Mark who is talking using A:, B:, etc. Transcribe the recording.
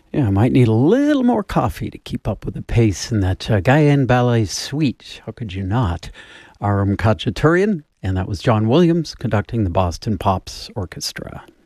A: Yeah, I might need a little more coffee to keep up with the pace in that Guyane Ballet Suite. How could you not? Aram Khachaturian, and that was John Williams conducting the Boston Pops Orchestra.